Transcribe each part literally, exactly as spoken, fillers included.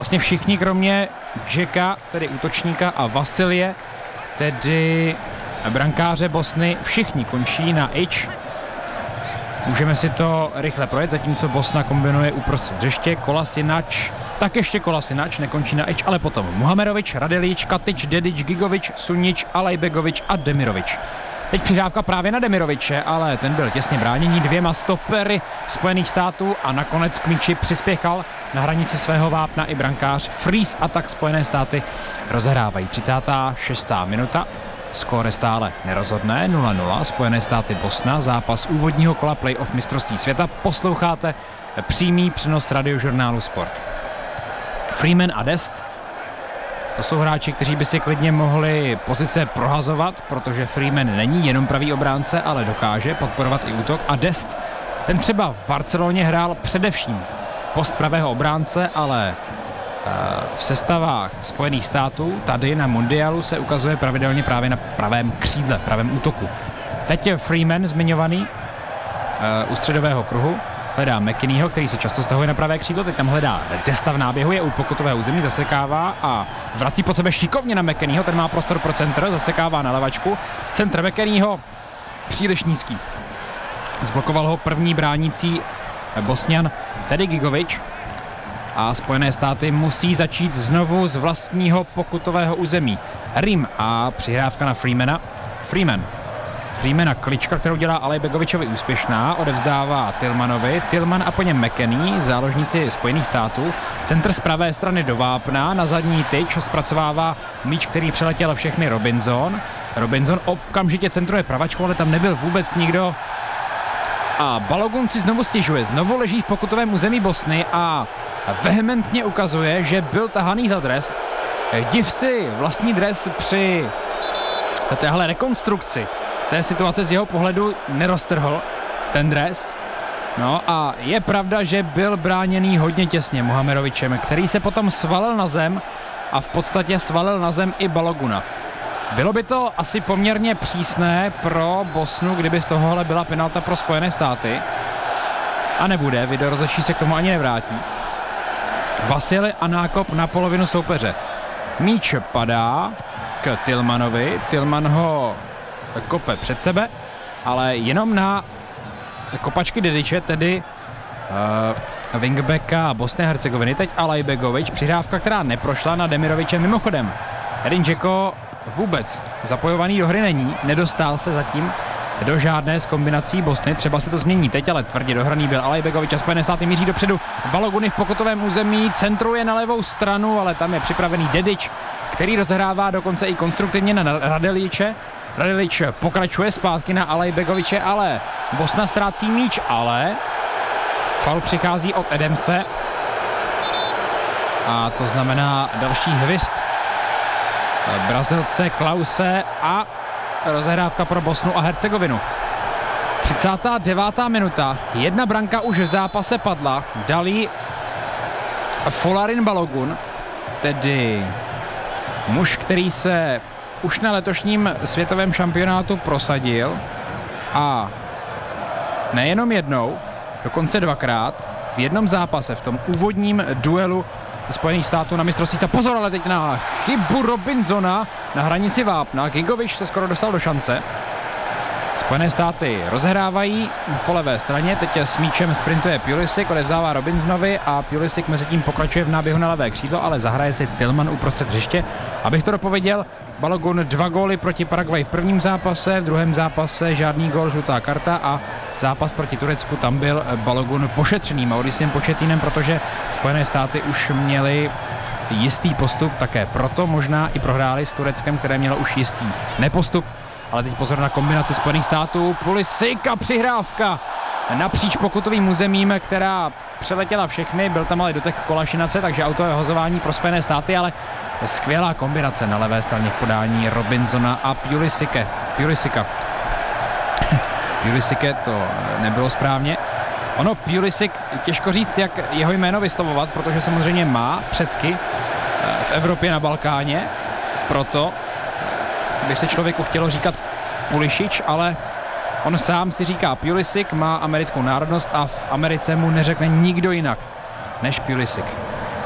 Vlastně všichni kromě Jacka, tedy útočníka, a Vasilie, tedy brankáře Bosny, všichni končí na ič. Můžeme si to rychle projet, zatímco Bosna kombinuje uprostřed hřiště. Kolasinac, tak ještě Kolasinac, nekončí na ič, ale potom Muhamerovič, Radelič, Katič, Dedič, Gigovič, Sunič, Alajbegovič a Demirovič. Teď přihrávka právě na Demiroviče, ale ten byl těsně bránění dvěma stopery Spojených států a nakonec k míči přispěchal na hranici svého vápna i brankář Freeze a tak Spojené státy rozehrávají. třicátá šestá minuta, skóre stále nerozhodné, nula nula, Spojené státy Bosna, zápas úvodního kola playoff mistrovství světa. Posloucháte přímý přenos radiožurnálu Sport. Freeman a Dest, to jsou hráči, kteří by si klidně mohli pozice prohazovat, protože Freeman není jenom pravý obránce, ale dokáže podporovat i útok. A Dest, ten třeba v Barceloně hrál především post pravého obránce, ale v sestavách Spojených států tady na mundialu se ukazuje pravidelně právě na pravém křídle, pravém útoku. Teď je Freeman zmiňovaný u středového kruhu, hledá McKinneyho, který se často stahuje na pravé křídlo, teď tam hledá Desta v náběhu, je u pokutového území, zasekává a vrací pod sebe šikovně na McKinneyho, ten má prostor pro centr, zasekává na levačku, centr McKinneyho příliš nízký. Zblokoval ho první bránící Bosňan Tedy Gigovič a Spojené státy musí začít znovu z vlastního pokutového území. Rim a přihrávka na Freemana. Freeman. Freemana klička, kterou dělá Alajbegovičovi úspěšná, odevzdává Tillmanovi. Tillman a po něm McKennie, záložníci Spojených států. Centr z pravé strany do vápna, na zadní tyč zpracovává míč, který přeletěl všechny Robinson. Robinson okamžitě centruje pravačku, ale tam nebyl vůbec nikdo. A Balogun si znovu stěžuje, znovu leží v pokutovém území Bosny a vehementně ukazuje, že byl tahaný za dres. Div si vlastní dres při téhle rekonstrukci té situace z jeho pohledu neroztrhl ten dres. No a je pravda, že byl bráněný hodně těsně Muhamerovičem, který se potom svalil na zem a v podstatě svalil na zem i Baloguna. Bylo by to asi poměrně přísné pro Bosnu, kdyby z tohohle byla penalta pro Spojené státy. A nebude, videorozhodčí se k tomu ani nevrátí. Vasily a nákop na polovinu soupeře. Míč padá k Tillmanovi, Tillman ho kope před sebe, ale jenom na kopačky Dediče, tedy uh, wingbacka Bosny a Hercegoviny. Teď Alajbegovič, přihrávka, která neprošla na Demiroviče. Mimochodem, Edin Dzeko vůbec zapojovaný do hry není, nedostal se zatím do žádné z kombinací Bosny, třeba se to změní teď, ale tvrdě dohraný byl Alajbegovič a Spojené státy míří dopředu. Baloguny v pokutovém území, centruje na levou stranu, ale tam je připravený Dedič, který rozehrává dokonce i konstruktivně na Radeliče. Radelič pokračuje zpátky na Alajbegoviče, ale Bosna ztrácí míč, ale faul přichází od Adamse a to znamená další hvist Brazilce Klause a rozehrávka pro Bosnu a Hercegovinu. třicátá devátá minuta, jedna branka už v zápase padla, dali Folarin Balogun, tedy muž, který se už na letošním světovém šampionátu prosadil a nejenom jednou, dokonce dvakrát, v jednom zápase, v tom úvodním duelu Spojených států na mistrovství světa. Pozor, ale teď na chybu Robinsona na hranici vápna. Gigovič se skoro dostal do šance. Spojené státy rozehrávají po levé straně, teď s míčem sprintuje Pulisic, odevzdává Robinsonovi a Pulisic mezi tím pokračuje v náběhu na levé křídlo, ale zahraje si Tillman uprostřed hřiště. Abych to dopověděl, Balogun dva góly proti Paraguay v prvním zápase, v druhém zápase žádný gól, žlutá karta a zápas proti Turecku, tam byl Balogun pošetřený Mauriciem Pochetinem, protože Spojené státy už měli jistý postup, také proto možná i prohráli s Tureckem, které mělo už jistý nepostup. Ale teď pozor na kombinaci Spojených států, Pulisic a přihrávka napříč pokutovým územím, která přeletěla všechny, byl tam ale dotek Kolasinace, takže autové hozování pro Spojené státy, ale skvělá kombinace na levé straně v podání Robinsona a Pulisice. Pulisica. Pulisice, to nebylo správně. Ono Pulisic, těžko říct, jak jeho jméno vyslovovat, protože samozřejmě má předky v Evropě na Balkáně, proto by se člověku chtělo říkat Pulisic, ale on sám si říká Pulisic, má americkou národnost a v Americe mu neřekne nikdo jinak než Pulisic.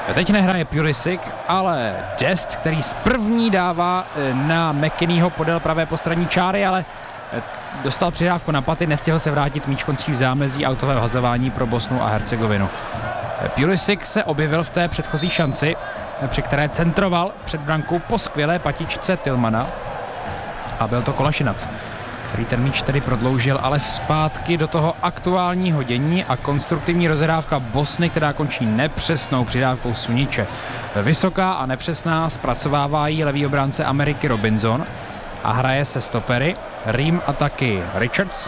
Teď nehraje Pulisic, ale Dest, který z první dává na McKinneyho podél pravé postranní čáry, ale dostal přidávku na paty, nestihl se vrátit, míč končí v zámezí autového hazování pro Bosnu a Hercegovinu. Pulisic se objevil v té předchozí šanci, při které centroval před branku po skvělé patičce Tillmana a byl to Kolašinac, který ten míč tedy prodloužil, ale zpátky do toho aktuálního dění a konstruktivní rozehrávka Bosny, která končí nepřesnou přidávkou Suniče. Vysoká a nepřesná zpracovává jí levý obránce Ameriky Robinson a hraje se stopery Ream a taky Richards.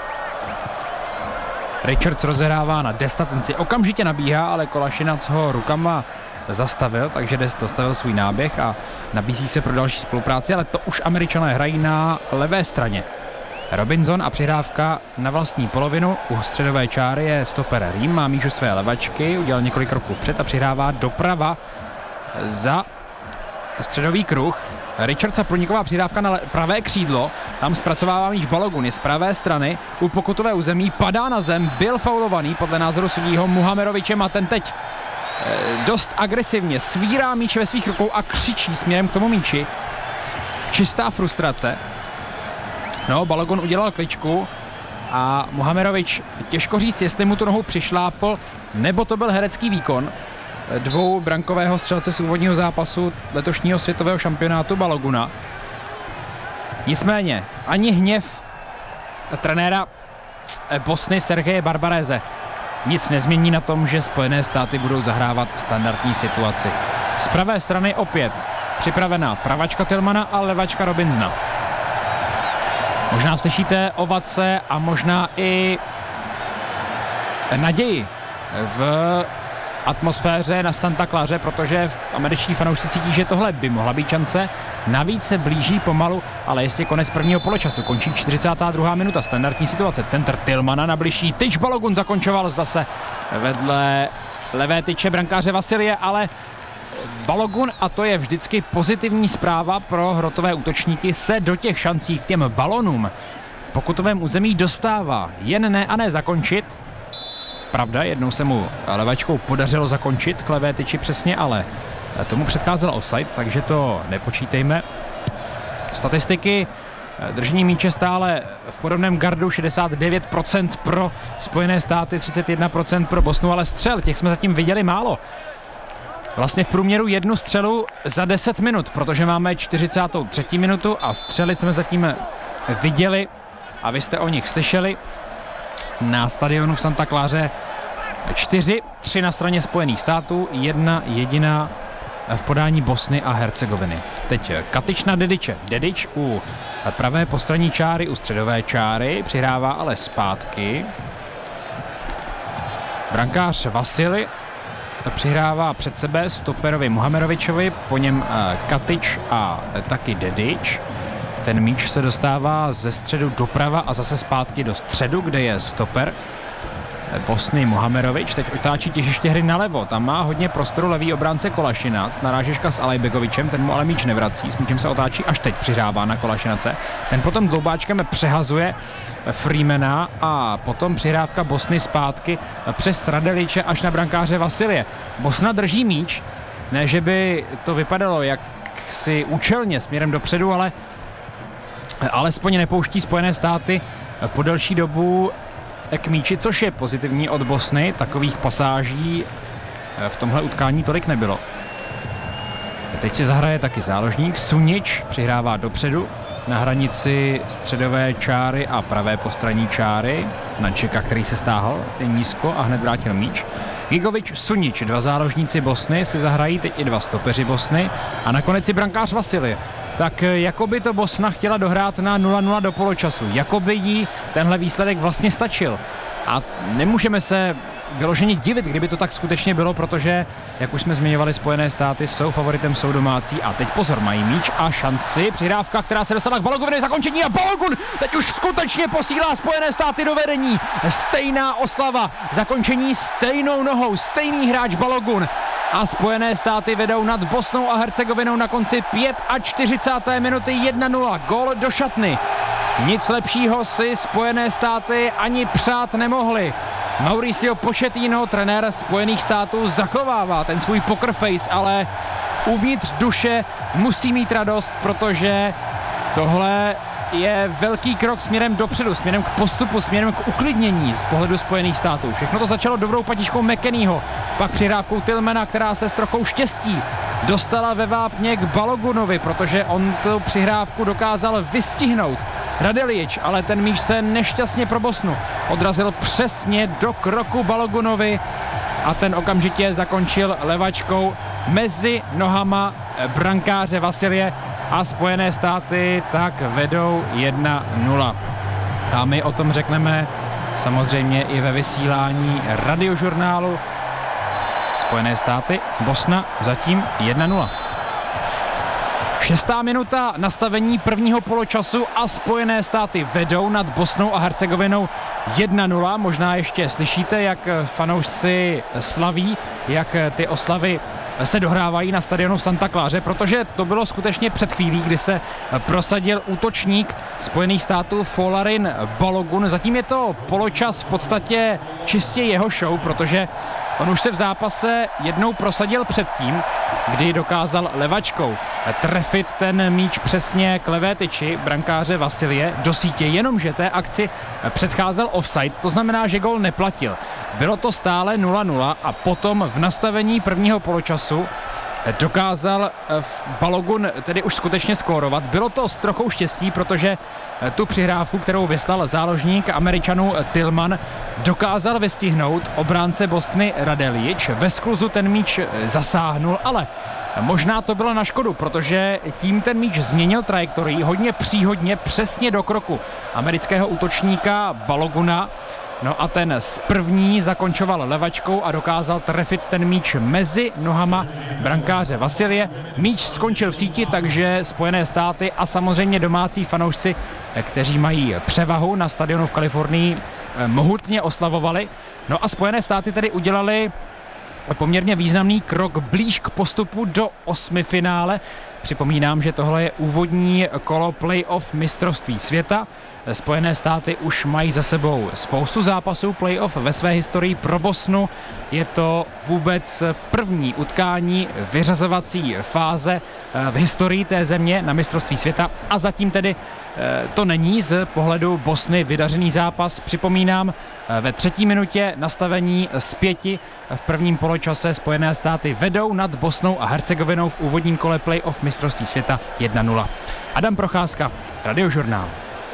Richards rozehrává na Desta, ten si okamžitě nabíhá, ale Kolašinac ho rukama zastavil, takže Dest zastavil svůj náběh a nabízí se pro další spolupráci, ale to už Američané hrají na levé straně. Robinson a přihrávka na vlastní polovinu. U středové čáry je stoper Ream, má míč u své levačky, udělal několik kroků vpřed a přihrává doprava za středový kruh. Richardsa průniková přidávka na pravé křídlo, tam zpracovává míč Balogun, je z pravé strany, u pokutové území, padá na zem, byl faulovaný podle názoru sudího Muhamerovičem a ten teď eh, dost agresivně svírá míč ve svých rukou a křičí směrem k tomu míči. Čistá frustrace. No, Balogun udělal kličku a Muhamerovič, těžko říct, jestli mu tu nohu přišlápl, nebo to byl herecký výkon dvou brankového střelce z úvodního zápasu letošního světového šampionátu Baloguna. Nicméně, ani hněv trenéra Bosny Sergeje Barbareze nic nezmění na tom, že Spojené státy budou zahrávat standardní situaci. Z pravé strany opět připravená pravačka Tillmana a levačka Robinsona. Možná slyšíte ovace a možná i naději v atmosféře na Santa Claře, protože američtí fanoušci cítí, že tohle by mohla být šance. Navíc se blíží pomalu, ale jestli konec prvního poločasu. Končí čtyřicátá druhá minuta, standardní situace. Centr Tillmana na bližší tyč, Balogun zakončoval zase vedle levé tyče brankáře Vasilie, ale Balogun, a to je vždycky pozitivní zpráva pro hrotové útočníky, se do těch šancí k těm balonům v pokutovém území dostává. Jen ne a ne zakončit. Pravda, jednou se mu levačkou podařilo zakončit k levé tyči přesně, ale tomu předcházel offside, takže to nepočítejme. Statistiky: držení míče stále v podobném gardu, šedesát devět procent pro Spojené státy, třicet jedna procent pro Bosnu, ale střel, těch jsme zatím viděli málo. Vlastně v průměru jednu střelu za deset minut, protože máme čtyřicátou třetí minutu a střely jsme zatím viděli a vy jste o nich slyšeli. Na stadionu v Santa Claře čtyři, tři na straně Spojených států, jedna jediná v podání Bosny a Hercegoviny. Teď Katič na Dediče. Dedič u pravé postranní čáry, u středové čáry, přihrává ale zpátky. Brankář Vasili přihrává před sebe stoperovi Muhamerovičovi, po něm Katič a taky Dedič. Ten míč se dostává ze středu doprava a zase zpátky do středu, kde je stoper Bosny Muhamerovič. Teď otáčí těžiště hry nalevo. Tam má hodně prostoru levý obránce Kolašinac. Narážeška s Alajbegovičem, ten mu ale míč nevrací. S míčem se otáčí, až teď přihrává na Kolašinace. Ten potom dloubáčkem přehazuje Freemana a potom přihrávka Bosny zpátky přes Radeliče až na brankáře Vasilie. Bosna drží míč. Ne, že by to vypadalo jak si účelně směrem dopředu, ale alespoň nepouští Spojené státy po delší dobu k míči, což je pozitivní od Bosny. Takových pasáží v tomhle utkání tolik nebylo. Teď si zahraje taky záložník. Sunič přihrává dopředu na hranici středové čáry a pravé postranní čáry na Čeka, který se stáhl nízko a hned vrátil míč. Gigovič, Sunič, dva záložníci Bosny si zahrají, teď i dva stopeři Bosny a nakonec si brankář Vasilie. Tak jako by to Bosna chtěla dohrát na nula nula do poločasu. Jako by jí tenhle výsledek vlastně stačil. A nemůžeme se vyloženě divit, kdyby to tak skutečně bylo, protože, jak už jsme zmiňovali, Spojené státy jsou favoritem, jsou domácí a teď pozor, mají míč a šanci. Přihrávka, která se dostala k Balogunovi, zakončení a Balogun teď už skutečně posílá Spojené státy do vedení. Stejná oslava, zakončení stejnou nohou, stejný hráč Balogun. A Spojené státy vedou nad Bosnou a Hercegovinou na konci čtyřicáté páté minuty jedna nula. Gól do šatny. Nic lepšího si Spojené státy ani přát nemohli. Mauricio Pochettino, trenér Spojených států, zachovává ten svůj poker face, ale uvnitř duše musí mít radost, protože tohle je velký krok směrem dopředu, směrem k postupu, směrem k uklidnění z pohledu Spojených států. Všechno to začalo dobrou patičkou McKennieho, pak přihrávkou Tillmana, která se s trochou štěstí dostala ve vápně k Balogunovi, protože on tu přihrávku dokázal vystihnout. Radelič, ale ten míč se nešťastně pro Bosnu odrazil přesně do kroku Balogunovi a ten okamžitě zakončil levačkou mezi nohama brankáře Vasilie a Spojené státy tak vedou jedna nula. A my o tom řekneme samozřejmě i ve vysílání radiožurnálu. Spojené státy, Bosna zatím jedna nula. Šestá minuta nastavení prvního poločasu a Spojené státy vedou nad Bosnou a Hercegovinou jedna nula. Možná ještě slyšíte, jak fanoušci slaví, jak ty oslavy se dohrávají na stadionu v Santa Claře, protože to bylo skutečně před chvílí, kdy se prosadil útočník Spojených států Folarin Balogun. Zatím je to poločas v podstatě čistě jeho show, protože on už se v zápase jednou prosadil předtím, kdy dokázal levačkou trefit ten míč přesně k levé tyči brankáře Vasilie do sítě, jenomže té akci předcházel offside, to znamená, že gól neplatil. Bylo to stále nula nula a potom v nastavení prvního poločasu dokázal Balogun tedy už skutečně skórovat. Bylo to s trochou štěstí, protože tu přihrávku, kterou vyslal záložník Američanů Tillman, dokázal vystihnout obránce Bosny Radelič. Ve skluzu ten míč zasáhnul, ale možná to bylo na škodu, protože tím ten míč změnil trajektorii hodně příhodně přesně do kroku amerického útočníka Baloguna. No a ten z první zakončoval levačkou a dokázal trefit ten míč mezi nohama brankáře Vasilie. Míč skončil v síti, takže Spojené státy a samozřejmě domácí fanoušci, kteří mají převahu na stadionu v Kalifornii, mohutně oslavovali. No a Spojené státy tedy udělali poměrně významný krok blíž k postupu do osmifinále. Připomínám, že tohle je úvodní kolo playoff mistrovství světa. Spojené státy už mají za sebou spoustu zápasů playoff ve své historii. Pro Bosnu je to vůbec první utkání vyřazovací fáze v historii té země na mistrovství světa a zatím tedy to není z pohledu Bosny vydařený zápas. Připomínám, ve třetí minutě nastavení z pěti v prvním poločase Spojené státy vedou nad Bosnou a Hercegovinou v úvodním kole playoff mistrovství světa jedna nula. Adam Procházka, Radiožurnál.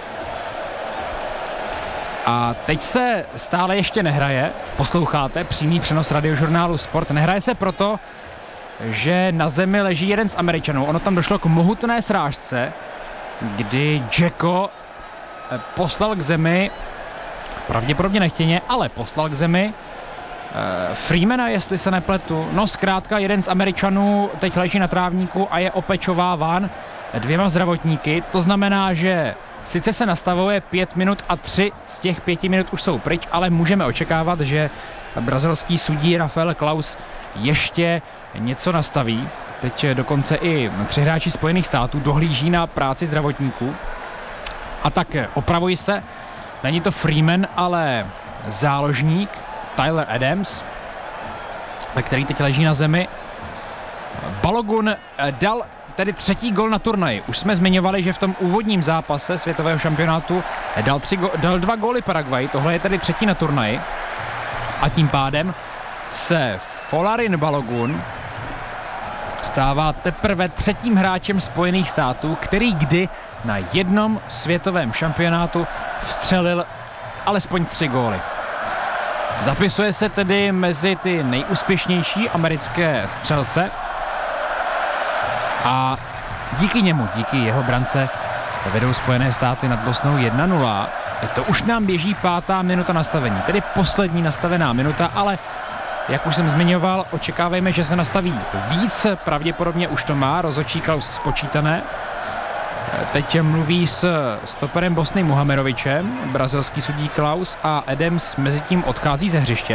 A teď se stále ještě nehraje, posloucháte přímý přenos Radiožurnálu Sport. Nehraje se proto, že na zemi leží jeden z Američanů. Ono tam došlo k mohutné srážce, kdy Jacko poslal k zemi, pravděpodobně nechtěně, ale poslal k zemi Freemana, jestli se nepletu. No zkrátka jeden z Američanů teď leží na trávníku a je opečováván dvěma zdravotníky. To znamená, že sice se nastavuje pět minut a tři z těch pěti minut už jsou pryč, ale můžeme očekávat, že brazilský sudí Rafael Klaus ještě něco nastaví. Teď dokonce i tři hráči Spojených států dohlíží na práci zdravotníků. A tak opravuji se, není to Freeman, ale záložník Tyler Adams, který teď leží na zemi. Balogun dal tedy třetí gol na turnaji. Už jsme zmiňovali, že v tom úvodním zápase světového šampionátu dal, tři go- dal dva góly Paraguay, tohle je tedy třetí na turnaji. A tím pádem se Folarin Balogun stává teprve třetím hráčem Spojených států, který kdy na jednom světovém šampionátu vstřelil alespoň tři góly. Zapisuje se tedy mezi ty nejúspěšnější americké střelce a díky němu, díky jeho brance vedou Spojené státy nad Bosnou jedna nula. To už nám běží pátá minuta nastavení, tedy poslední nastavená minuta, ale jak už jsem zmiňoval, očekávejme, že se nastaví víc, pravděpodobně už to má rozhodčí Klaus spočítané. Teď mluví s stoperem Bosny Muhamerovičem, brazilský sudí Klaus, a Adams mezi tím odchází ze hřiště.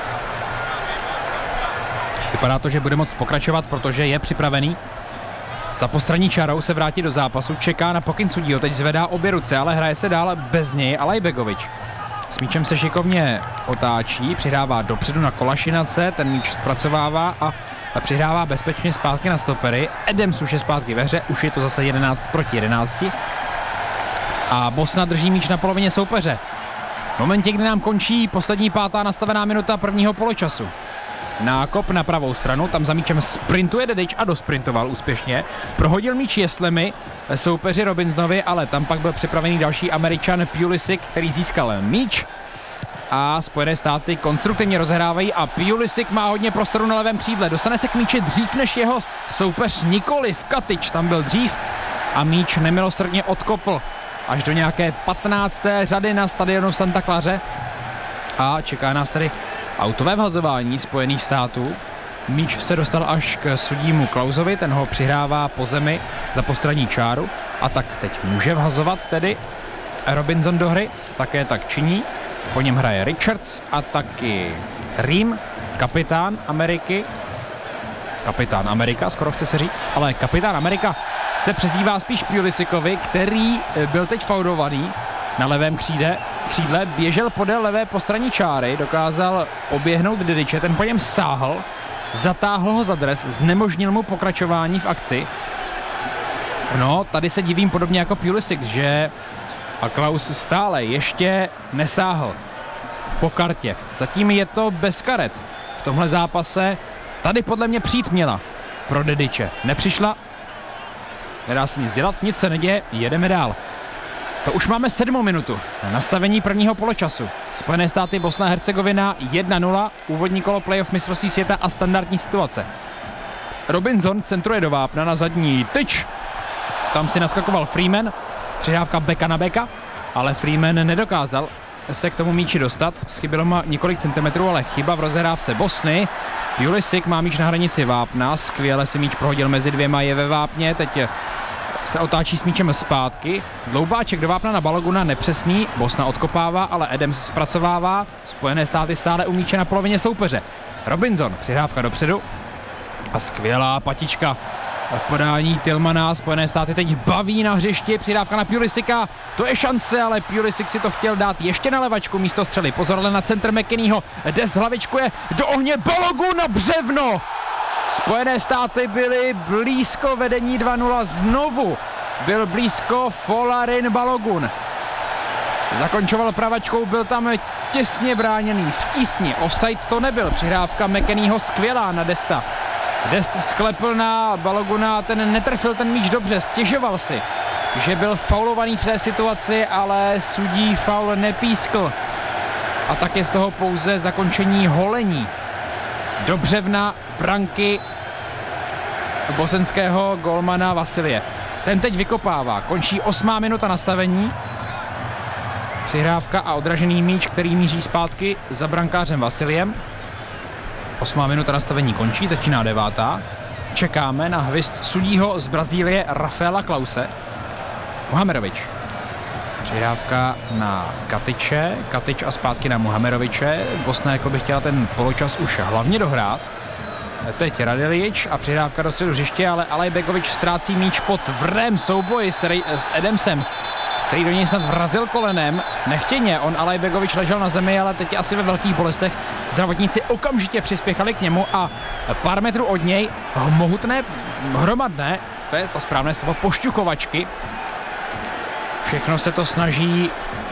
Vypadá to, že bude moct pokračovat, protože je připravený. za postranní čarou se vrátí do zápasu, čeká na pokyn sudího, teď zvedá obě ruce, ale hraje se dál bez něj Alajbegovič. S míčem se šikovně otáčí, přihrává dopředu na Kolašinace, ten míč zpracovává a přihrává bezpečně zpátky na stopery. Adams už je zpátky ve hře, už je to zase jedenáct proti jedenácti. A Bosna drží míč na polovině soupeře. V momentě, kdy nám končí poslední pátá nastavená minuta prvního poločasu. Nákop na pravou stranu, tam za míčem sprintuje Dedič a dosprintoval úspěšně. Prohodil míč jeslemi soupeři Robinsonovi, ale tam pak byl připravený další Američan Pulisic, který získal míč. A Spojené státy konstruktivně rozehrávají a Pulisic má hodně prostoru na levém křídle. Dostane se k míči dřív než jeho soupeř nikoliv. Katič tam byl dřív a míč nemilosrdně odkopl až do nějaké patnácté řady na stadionu v Santa Claře. A čeká nás tady autové vhazování Spojených států. Míč se dostal až k sudímu Klausovi, ten ho přihrává po zemi za postranní čáru. A tak teď může vhazovat tedy Robinson do hry, také tak činí. Po něm hraje Richards a taky Ream, kapitán Ameriky. Kapitán Amerika, skoro chce se říct, ale kapitán Amerika se přezdívá spíš Pulisicovi, který byl teď faulovaný na levém křídle, křídle, běžel podél levé postranní čáry, dokázal oběhnout Dediče, ten po něm sáhl, zatáhl ho za dres, znemožnil mu pokračování v akci. No, tady se divím podobně jako Pulisic, že a Klaus stále ještě nesáhl po kartě. Zatím je to bez karet. V tomhle zápase tady podle mě přijít měla pro Dediče. Nepřišla, nedá se nic dělat, nic se neděje, jedeme dál. To už máme sedmou minutu. Nastavení prvního poločasu. Spojené státy, Bosna a Hercegovina jedna nula, úvodní kolo playoff mistrovství světa a standardní situace. Robinson centruje do vápna na zadní tyč. Tam si naskakoval Freeman, přihrávka beka na beka, ale Freeman nedokázal se k tomu míči dostat. Schybilo má několik centimetrů, ale chyba v rozehrávce Bosny. Pulisic má míč na hranici vápna, skvěle si míč prohodil mezi dvěma, je ve vápně, teď se otáčí s míčem zpátky. Dloubáček do vápna na Baloguna, nepřesný, Bosna odkopává, ale Adams zpracovává. Spojené státy stále u míče na polovině soupeře. Robinson, přihrávka dopředu a skvělá patička v podání Tillmana. Spojené státy teď baví na hřišti, přidávka na Pulisica, to je šance, ale Pulisic si to chtěl dát ještě na levačku místo střely. Pozor ale na centr McKinneyho, Dest hlavičkuje do ohně, Balogun na břevno. Spojené státy byly blízko vedení dva nula, znovu byl blízko Folarin Balogun. Zakončoval pravačkou, byl tam těsně bráněný, v tísni, offside to nebyl, přihrávka McKinneyho skvělá na Desta. Dest sklepl na Baloguna, ten netrefil ten míč dobře, stěžoval si, že byl faulovaný v té situaci, ale sudí faul nepískl. A tak je z toho pouze zakončení holení do břevna branky bosenského golmana Vasilie. Ten teď vykopává, končí osmá minuta nastavení. Přihrávka a odražený míč, který míří zpátky za brankářem Vasiliem. Osmá minuta nastavení končí, začíná devátá. Čekáme na hvist sudího z Brazílie Rafaela Klause. Muhamerovič. Přihrávka na Katiče, Katič a zpátky na Muhameroviče. Bosna jako by chtěla ten poločas už hlavně dohrát. Teď Radilič a přihrávka do středu hřiště, ale Alajbegovič ztrácí míč po tvrdém souboji s, Rej, s Adamsem, který do něj snad vrazil kolenem. Nechtěně, on Alajbegovič ležel na zemi, ale teď asi ve velkých bolestech. Zdravotníci okamžitě přispěchali k němu a pár metrů od něj mohutné, hromadné, to je to správné slovo, pošťuchovačky. Všechno se to snaží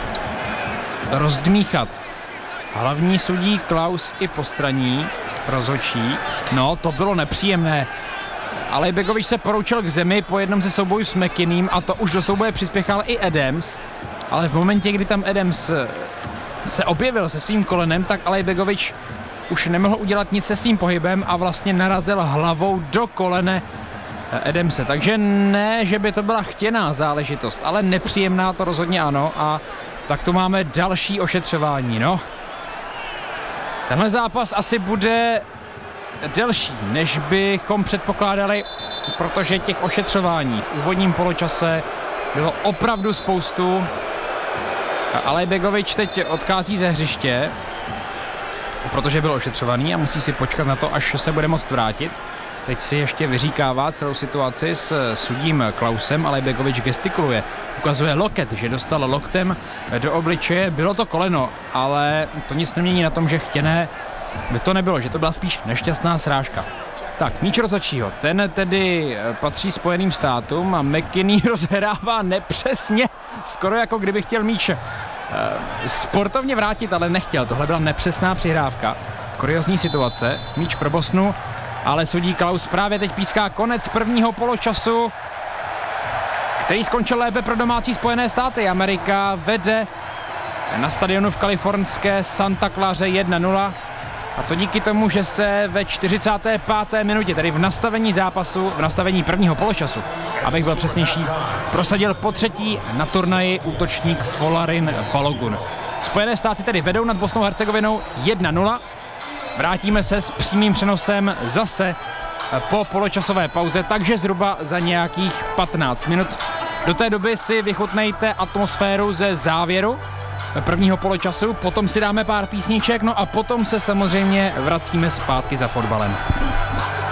rozdmíchat. Hlavní sudí Klaus i postraní rozhodčí. No, to bylo nepříjemné. Alajbegovič se poroučel k zemi po jednom ze soubojů s McKinneym a to už do souboje přispěchal i Adams. Ale v momentě, kdy tam Adams se objevil se svým kolenem, tak Alajbegovič už nemohl udělat nic se svým pohybem a vlastně narazil hlavou do kolene Adamse. Takže ne, že by to byla chtěná záležitost, ale nepříjemná to rozhodně ano. A tak tu máme další ošetřování, no. Tenhle zápas asi bude delší, než bychom předpokládali, protože těch ošetřování v úvodním poločase bylo opravdu spoustu. Alajbegovič teď odchází ze hřiště protože byl ošetřovaný a musí si počkat na to, až se bude moct vrátit. Teď si ještě vyříkává celou situaci s sudím Klausem, ale Begovič gestikuluje. Ukazuje loket, že dostal loktem do obličeje. Bylo to koleno, ale to nic nemění na tom, že chtěné to nebylo, že to byla spíš nešťastná srážka. Tak, míč rozhodčího, ten tedy patří Spojeným státům a McKinney rozhrává nepřesně, skoro jako kdyby chtěl míč eh, sportovně vrátit, ale nechtěl. Tohle byla nepřesná přihrávka. Kuriozní situace, míč pro Bosnu, ale sudí Klaus právě teď píská konec prvního poločasu, který skončil lépe pro domácí Spojené státy. Amerika vede na stadionu v kalifornské Santa Claře jedna nula. A to díky tomu, že se ve čtyřicáté páté minutě, tedy v nastavení zápasu, v nastavení prvního poločasu, abych byl přesnější, prosadil po třetí na turnaji útočník Folarin Balogun. Spojené státy tedy vedou nad Bosnou Hercegovinou jedna nula. Vrátíme se s přímým přenosem zase po poločasové pauze, takže zhruba za nějakých patnáct minut. Do té doby si vychutnejte atmosféru ze závěru prvního poločasu, potom si dáme pár písniček, no a potom se samozřejmě vracíme zpátky za fotbalem.